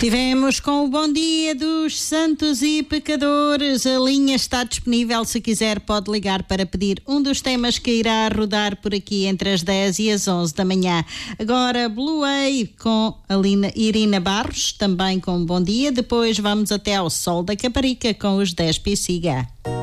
Estivemos com o Bom Dia dos Santos e Pecadores. A linha está disponível. Se quiser, pode ligar para pedir um dos temas que irá rodar por aqui entre as 10 e as 11 da manhã. Agora, Blue Wave com a Irina Barros, também com Bom Dia. Depois vamos até ao Sol da Caparica com os 10 Psiga.